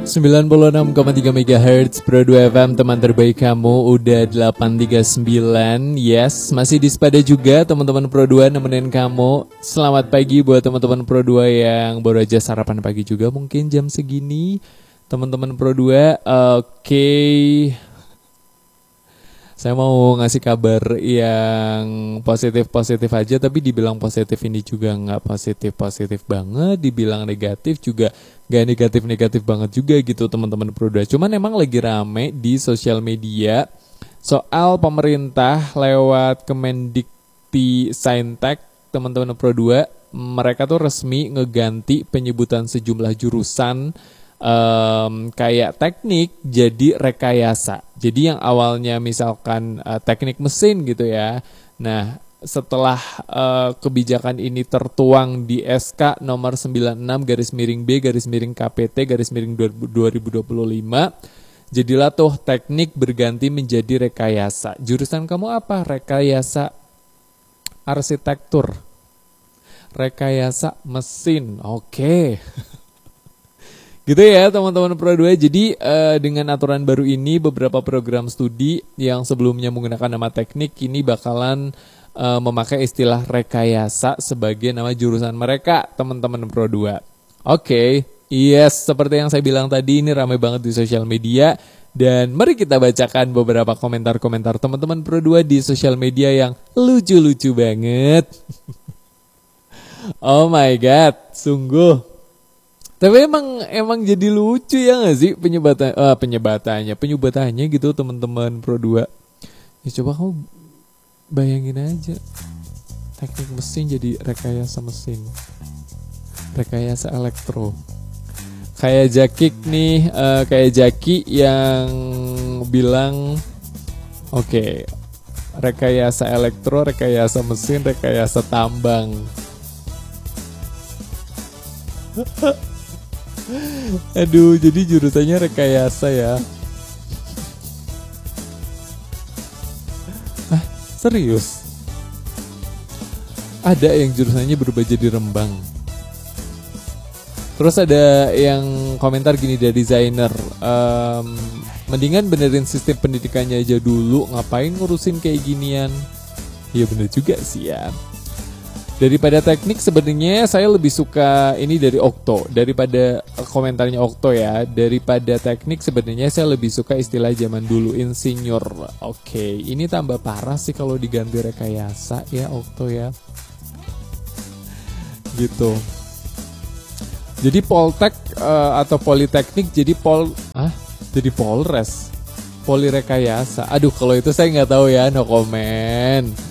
96,3 MHz Pro 2 FM, teman terbaik kamu. Udah 8.39. Yes, masih di Sepada juga teman-teman Pro 2 nemenin kamu. Selamat pagi buat teman-teman Pro 2 yang baru aja sarapan pagi juga mungkin jam segini. Teman-teman Pro 2, oke. Saya mau ngasih kabar yang positif-positif aja, tapi dibilang positif ini juga nggak positif-positif banget, dibilang negatif juga nggak negatif-negatif banget juga gitu teman-teman Pro 2. Cuman emang lagi rame di sosial media soal pemerintah lewat Kemendikti Saintek, teman-teman Pro 2, mereka tuh resmi ngeganti penyebutan sejumlah jurusan kayak teknik jadi rekayasa. Jadi yang awalnya misalkan teknik mesin gitu ya. Nah, setelah kebijakan ini tertuang di SK nomor 96-B-KPT-2025, jadilah tuh teknik berganti menjadi rekayasa. Jurusan kamu apa? Rekayasa arsitektur, rekayasa mesin. Oke. Gitu ya teman-teman Pro 2. Jadi dengan aturan baru ini beberapa program studi yang sebelumnya menggunakan nama teknik ini bakalan memakai istilah rekayasa sebagai nama jurusan mereka, teman-teman Pro 2. Oke, yes, seperti yang saya bilang tadi, ini ramai banget di sosial media. Dan mari kita bacakan beberapa komentar-komentar teman-teman Pro 2 di sosial media yang lucu-lucu banget. Oh my god, sungguh. Tapi emang jadi lucu ya gak sih penyebutannya gitu teman-teman Pro 2. Ya coba kamu bayangin aja, teknik mesin jadi rekayasa mesin, rekayasa elektro. Kayak Jakik nih, kayak Jaki yang bilang oke, rekayasa elektro, rekayasa mesin, rekayasa tambang. Aduh, jadi jurusannya rekayasa ya. Ah, serius? Ada yang jurusannya berubah jadi Rembang. Terus ada yang komentar gini dari desainer, mendingan benerin sistem pendidikannya aja dulu, ngapain ngurusin kayak ginian. Iya bener juga sih ya. Daripada teknik sebenarnya saya lebih suka ini dari Okto, daripada komentarnya Okto ya. Daripada teknik sebenarnya saya lebih suka istilah zaman dulu, insinyur. Oke, ini tambah parah sih kalau diganti rekayasa ya Okto ya. Gitu. Jadi Poltek atau Politeknik jadi jadi Polres, Polirekayasa. Aduh, kalau itu saya nggak tahu ya, no comment.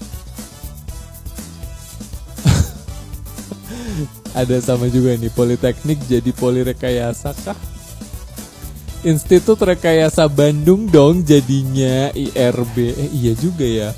Ada sama juga nih, Politeknik jadi Polirekayasa kah? Institut Rekayasa Bandung dong jadinya, IRB. Iya juga ya.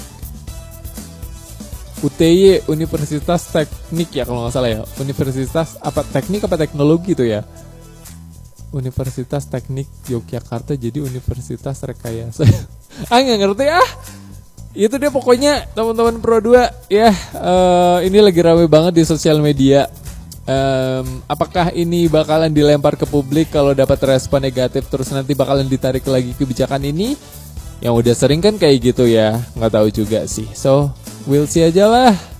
UTY, Universitas Teknik ya kalau nggak salah ya. Universitas apa teknik apa teknologi itu ya? Universitas Teknik Yogyakarta jadi Universitas Rekayasa. Nggak ngerti ah. Itu deh pokoknya teman-teman Pro 2 ya, ini lagi rame banget di sosial media. Apakah ini bakalan dilempar ke publik, kalau dapat respon negatif terus nanti bakalan ditarik lagi kebijakan ini? Yang udah sering kan kayak gitu ya, nggak tahu juga sih. So, we'll see aja lah.